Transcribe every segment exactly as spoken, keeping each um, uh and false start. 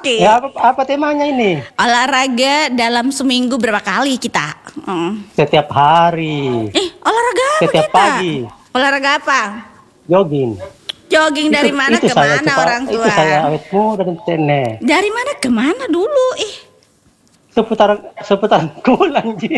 Oke. Ya apa, apa temanya ini? Olahraga dalam seminggu berapa kali kita? Hmm. Setiap hari. Eh, olahraga apa Setiap kita? pagi. Olahraga apa? Jogging. Jogging dari Itu- mana itu ke saya mana cepat- orang tua? Itu saya awet muda dan tenek. Dari mana ke mana dulu? Eh, Seputar seputar kolam Ji.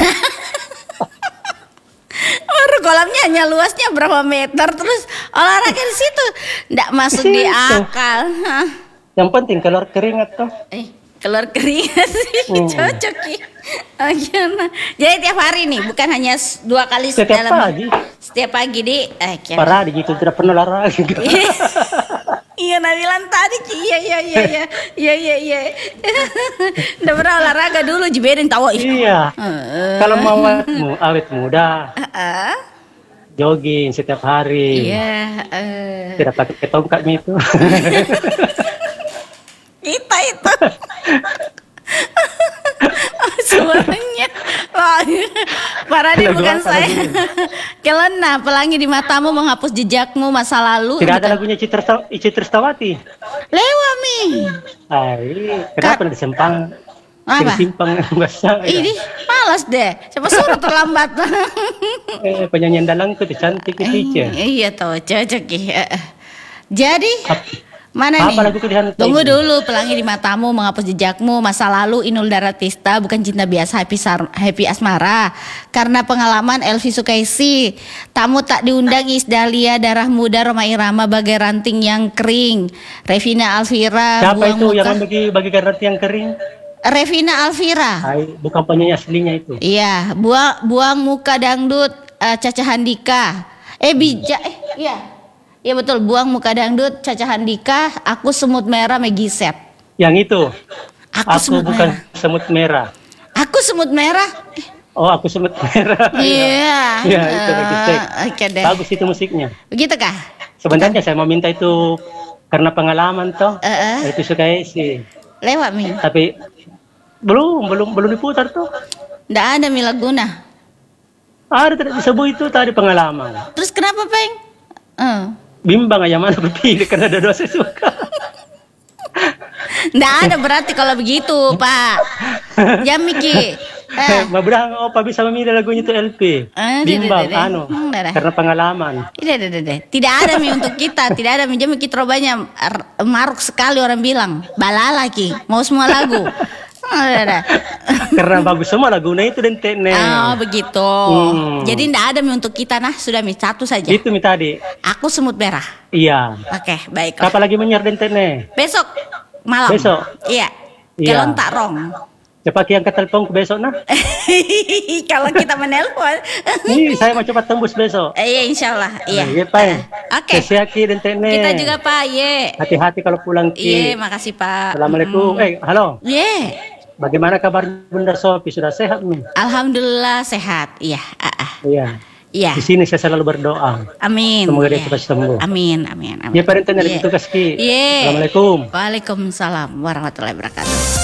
baru kolamnya hanya luasnya berapa meter, terus olahraga di situ nggak masuk di Di situ. akal. Hah. Yang penting keluar keringat tuh. Eh, keluar keringat sih. Hmm. Cocok ya. Oh, gimana? Jadi tiap hari nih, bukan hanya s- dua kali Setiap dalam pagi. setiap pagi di eh kira- Parah gitu tidak pernah olahraga. Iya, Nabilan tadi Ci. Iya iya iya iya iya iya iya. Udah pernah olahraga dulu jebedin tahu. Iya. Heeh. Kalau mau awetmu, awet muda, Heeh. jogging setiap hari. Iya, eh. Tidak pakai tongkatnya itu. Kita itu. Oh, suaranya. Wah, parah nih Lagu bukan apa saya. lagunya? Kelena, pelangi di matamu menghapus jejakmu masa lalu. Tidak ada Bukan. lagunya Citra Sta- Ici Tristawati. Lewa mi. Ay, kenapa di Sempang? Apa? Di Simpang bahasa. Ini malas deh. Siapa suruh terlambat? Eh, penyanyian dalangku itu cantik itu Ici. Iya tuh, cocok ya. Jadi mana Apa nih? lagu pilihan? Tunggu dulu, pelangi di matamu menghapus jejakmu, masa lalu Inul Daratista, bukan cinta biasa happy, sar- happy asmara. Karena pengalaman Elvi Sukaisi, tamu tak diundang Is Dahlia, darah muda Roma Irama bagai ranting yang kering. Revina Alvira, Siapa buang itu muka. yang bagi bagi garanti yang kering? Revina Alvira. Ay, bukan penyanyi aslinya itu. Iya, buang buang muka dangdut eh, Caca Handika. Eh bijak eh iya. Iya betul, buang muka dangdut Caca Handika, aku semut merah Megiset. Yang itu. Aku, Aku semut bukan merah. semut merah. Aku semut merah. Eh, Oh, aku semut merah. Iya. Iya, itu Megiset. Eh, Oke deh. Bagus itu musiknya. Begitu kah? Sebenarnya saya mau minta itu karena pengalaman toh. Eh, eh, Itu suka sih. lewat Mi. Tapi belum belum belum diputar tuh. Nggak ada Mi Laguna. Ada tidak disebut itu tadi pengalaman. Terus kenapa Peng? Eh. Bimbang aja mana berpilih karena ada dua saya suka. Nggak ada berarti kalau begitu Pak. Ya Miki. Eh. Mabrang opa bisa memilih lagunya itu L P. Ah, Bimbang deh, deh, deh. anu Hmm, dah, dah. karena pengalaman. Tidak, tidak, tidak. Tidak ada Mi untuk kita, tidak ada Mi. Jadi kita banyak maruk sekali orang bilang. Balala Ki, mau semua lagu. Oh, dah, dah. Karena bagus semua lagunya itu dan teknik. Oh begitu. Hmm. Jadi tidak ada Mi untuk kita. Nah sudah Mi, satu saja. Itu mi tadi. Aku semut merah. Iya. Oke, baiklah. Kapan lagi menyer dan teknik? Besok malam. Besok? Iya. Iya. Kelon tak rong. Cepat yang ke teleponku besok nah. Kalau kita menelpon. Ini saya mau coba tembus besok. Eh, Iya, insya Allah. Iya. Iya, Pak. Oke. Kesiaki dan teknik. Kita juga Pak. Ye. Hati-hati kalau pulang Iya, Ki. makasih Pak. Assalamualaikum. Mm. Eh, halo. Ye. Bagaimana kabar Bunda Sofi? Sudah sehat nih? Alhamdulillah sehat. Iya. ah, ah. Iya. Iya. Di sini saya selalu berdoa. Amin. Semoga dia Iya. cepat sembuh. Amin, amin, amin. Dia perintah dari Iya. tugas Ki. Iya. Assalamualaikum. Waalaikumsalam warahmatullahi wabarakatuh.